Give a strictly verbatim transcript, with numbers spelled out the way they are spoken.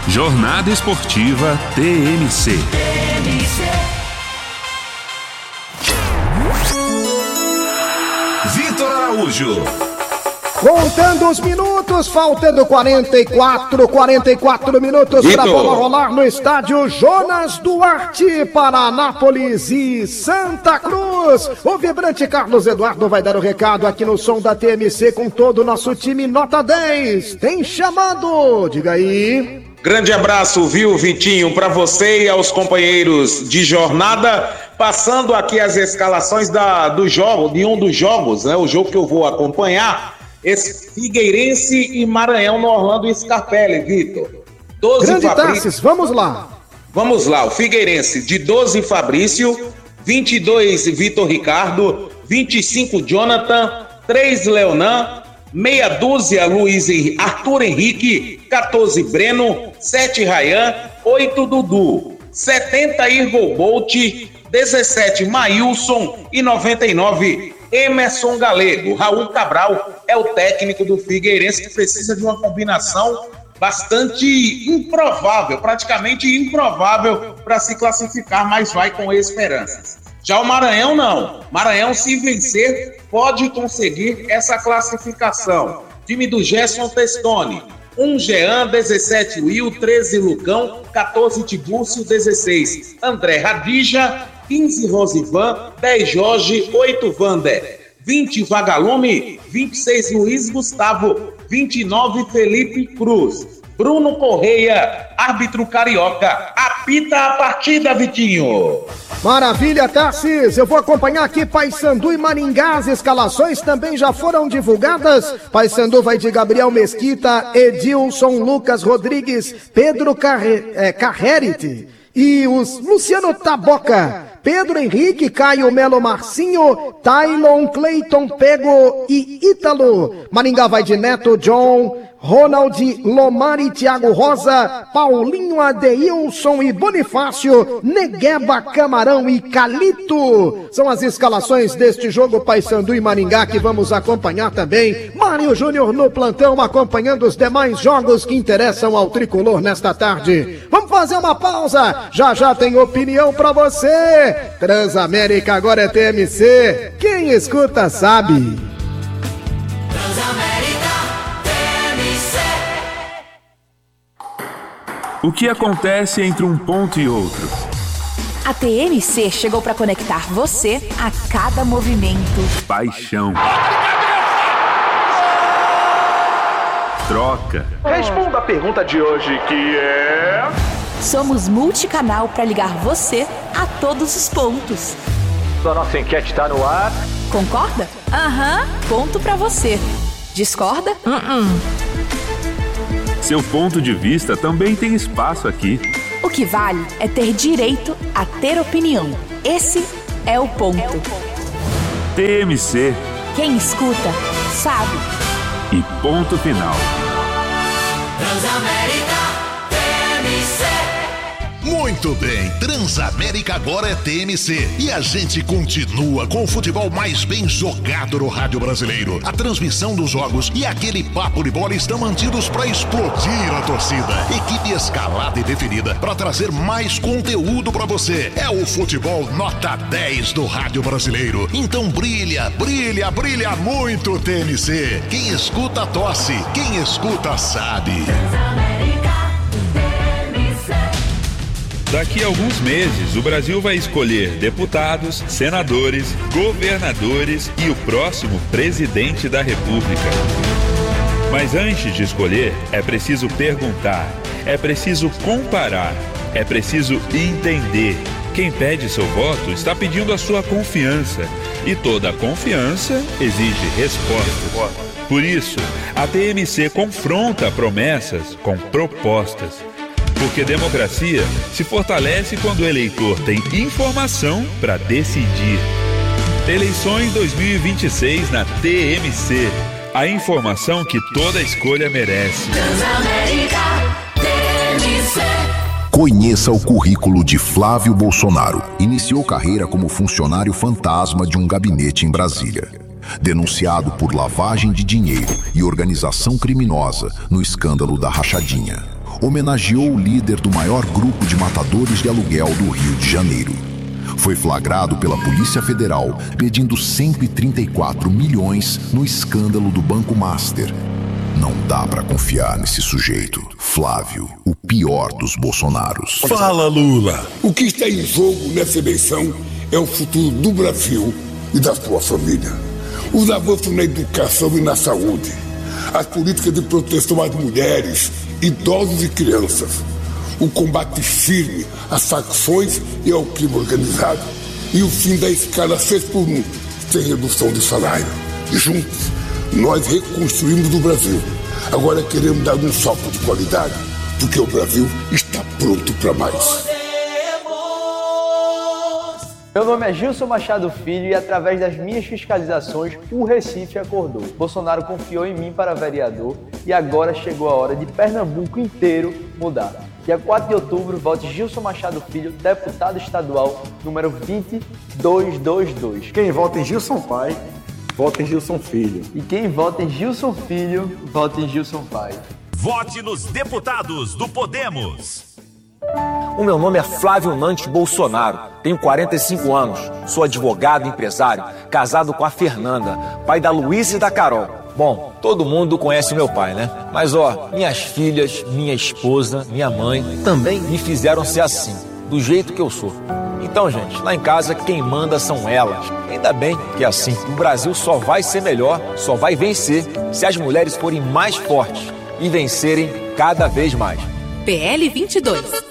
Jornada Esportiva T M C. Vitor Araújo. Contando os minutos, faltando quarenta e quatro, quarenta e quatro minutos para a bola rolar no estádio Jonas Duarte para Anápolis e Santa Cruz. O vibrante Carlos Eduardo vai dar o recado aqui no som da T M C com todo o nosso time nota dez. Tem chamado, diga aí. Grande abraço, viu, Vitinho, para você e aos companheiros de jornada. Passando aqui as escalações da, do jogo, de um dos jogos, né? O jogo que eu vou acompanhar. Esse Figueirense e Maranhão no Orlando Scarpelli, Vitor. Grande Tarsis, vamos lá. Vamos lá, o Figueirense de doze Fabrício, vinte e dois Vitor Ricardo, vinte e cinco Jonathan, três Leonan, meia dúzia Luiz Arthur Henrique, quatorze Breno, sete Rayan, oito Dudu, setenta Irgol Bolt, dezessete Maílson e noventa e nove Emerson Galego. Raul Cabral é o técnico do Figueirense, que precisa de uma combinação bastante improvável, praticamente improvável para se classificar, mas vai com esperanças. Já o Maranhão não. Maranhão, se vencer, pode conseguir essa classificação. Time do Gerson Testoni. um Jean, dezessete Will, treze Lucão, quatorze Tibúrcio, dezesseis André Radija, quinze Rosivan, dez Jorge, oito Vander, vinte Vagalume, vinte e seis Luiz Gustavo, vinte e nove Felipe Cruz. Bruno Correia, árbitro carioca, apita a partida, Vitinho. Maravilha, Tarsis, eu vou acompanhar aqui Paysandu e Maringá, as escalações também já foram divulgadas. Paysandu vai de Gabriel Mesquita, Edilson, Lucas Rodrigues, Pedro Carre, é, Carrerite e os Luciano Taboca, Pedro Henrique, Caio Melo Marcinho, Tailon, Cleiton Pego e Ítalo. Maringá vai de Neto, John, Ronald, Lomari, Thiago Rosa, Paulinho, Adeilson e Bonifácio, Negueba, Camarão e Calito. São as escalações deste jogo Paysandu e Maringá que vamos acompanhar também. Mário Júnior no plantão acompanhando os demais jogos que interessam ao tricolor nesta tarde. Vamos fazer uma pausa, já já tem opinião pra você. Transamérica agora é T M C, quem escuta sabe. Transamérica. O que acontece entre um ponto e outro? A T M C chegou para conectar você a cada movimento. Paixão. Troca. Responda a pergunta de hoje, que é... Somos multicanal para ligar você a todos os pontos. A nossa enquete está no ar. Concorda? Aham. Ponto para você. Discorda? Uh-uh. Seu ponto de vista também tem espaço aqui. O que vale é ter direito a ter opinião. Esse é o ponto. É o ponto. T M C. Quem escuta, sabe. E ponto final. Transamérica T M C. Muito bem, Transamérica agora é T M C e a gente continua com o futebol mais bem jogado no rádio brasileiro. A transmissão dos jogos e aquele papo de bola estão mantidos para explodir a torcida. Equipe escalada e definida para trazer mais conteúdo para você. É o futebol nota dez do rádio brasileiro. Então brilha, brilha, brilha muito T M C. Quem escuta tosse, quem escuta sabe. Daqui a alguns meses, o Brasil vai escolher deputados, senadores, governadores e o próximo presidente da República. Mas antes de escolher, é preciso perguntar, é preciso comparar, é preciso entender. Quem pede seu voto está pedindo a sua confiança. E toda confiança exige respostas. Por isso, a T M C confronta promessas com propostas. Porque democracia se fortalece quando o eleitor tem informação para decidir. Eleições dois mil e vinte e seis na T M C. A informação que toda escolha merece. Transamérica T M C. Conheça o currículo de Flávio Bolsonaro. Iniciou carreira como funcionário fantasma de um gabinete em Brasília. Denunciado por lavagem de dinheiro e organização criminosa no escândalo da rachadinha. homenageou o líder do maior grupo de matadores de aluguel do Rio de Janeiro. Foi flagrado pela Polícia Federal pedindo cento e trinta e quatro milhões no escândalo do Banco Master. Não dá pra confiar nesse sujeito. Flávio, o pior dos Bolsonaros. Fala, Lula! O que está em jogo nessa eleição é o futuro do Brasil e da sua família. Os avanços na educação e na saúde. As políticas de proteção às mulheres, idosos e crianças. O combate firme às facções e ao crime organizado. E o fim da escala seis por um, sem redução de salário. Juntos, nós reconstruímos o Brasil. Agora queremos dar um salto de qualidade, porque o Brasil está pronto para mais. Meu nome é Gilson Machado Filho e através das minhas fiscalizações, o Recife acordou. Bolsonaro confiou em mim para vereador e agora chegou a hora de Pernambuco inteiro mudar. Dia quatro de outubro, vote Gilson Machado Filho, deputado estadual, número vinte dois dois dois. Quem vota em Gilson Pai, vota em Gilson Filho. E quem vota em Gilson Filho, vota em Gilson Pai. Vote nos deputados do Podemos. O meu nome é Flávio Nantes Bolsonaro, tenho quarenta e cinco anos, sou advogado e empresário, casado com a Fernanda, pai da Luísa e da Carol. Bom, todo mundo conhece meu pai, né? Mas ó, minhas filhas, minha esposa, minha mãe também me fizeram ser assim, do jeito que eu sou. Então, gente, lá em casa quem manda são elas. Ainda bem que é assim. O Brasil só vai ser melhor, só vai vencer se as mulheres forem mais fortes e vencerem cada vez mais. P L vinte e dois.